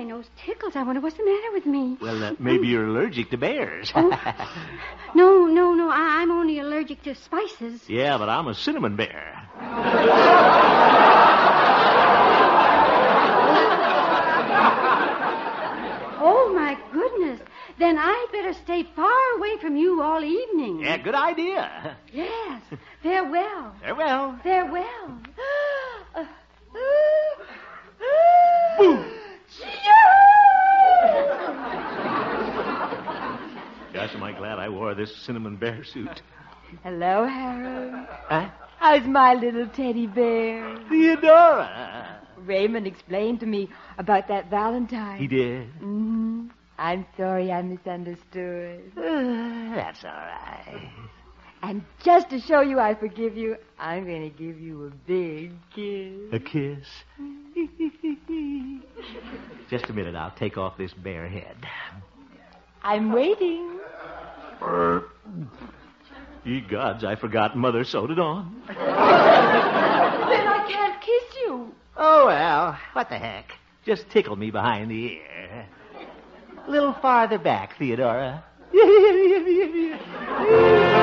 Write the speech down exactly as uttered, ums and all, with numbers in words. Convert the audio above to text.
nose tickles. I wonder what's the matter with me. Well, uh, maybe you're allergic to bears. Oh. No, no, no. I- I'm only allergic to spices. Yeah, but I'm a cinnamon bear. Oh, my goodness. Then I'd better stay far away from you all evening. Yeah, good idea. Yes. Farewell. Farewell. Farewell. Boom. Gosh, am I glad I wore this cinnamon bear suit. Hello, Harold. Huh? How's my little teddy bear? Theodora. Raymond explained to me about that Valentine. He did? Mm-hmm. I'm sorry I misunderstood. Uh, that's all right. And just to show you I forgive you, I'm going to give you a big kiss. A kiss? Just a minute. I'll take off this bear head. I'm waiting. Uh, ye gods, I forgot Mother sewed it on. Then I can't kiss you. Oh, well, what the heck? Just tickle me behind the ear. A little farther back, Theodora.